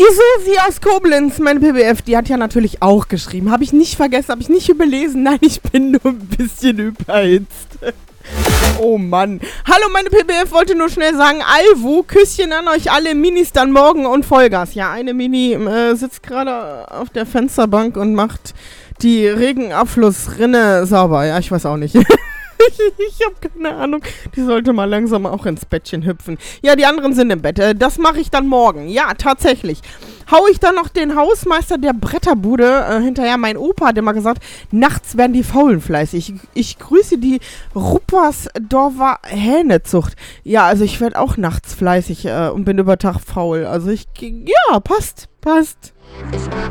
Die Susi aus Koblenz, meine PBF, die hat ja natürlich auch geschrieben. Habe ich nicht vergessen, habe ich nicht überlesen. Nein, ich bin nur ein bisschen überhitzt. Oh Mann. Hallo, meine PBF, wollte nur schnell sagen, Alvo, Küsschen an euch alle, Minis dann morgen und Vollgas. Ja, eine Mini sitzt gerade auf der Fensterbank und macht die Regenabflussrinne sauber. Ja, ich weiß auch nicht. Ich habe keine Ahnung. Die sollte mal langsam auch ins Bettchen hüpfen. Ja, die anderen sind im Bett. Das mache ich dann morgen. Ja, tatsächlich. Hau ich dann noch den Hausmeister der Bretterbude hinterher. Mein Opa hat immer gesagt, nachts werden die Faulen fleißig. Ich grüße die Ruppersdorfer Hähnezucht. Ja, also ich werde auch nachts fleißig und bin über Tag faul. Also ja, passt.